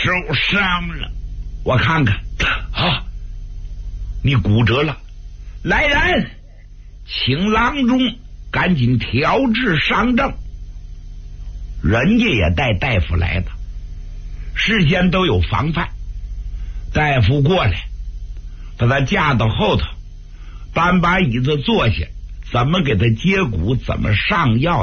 受伤了，我看看啊，你骨折了，来人，请郎中赶紧调治伤症。人家也带大夫来的，事先都有防范。大夫过来，把他架到后头，搬把椅子坐下，怎么给他接骨，怎么上药。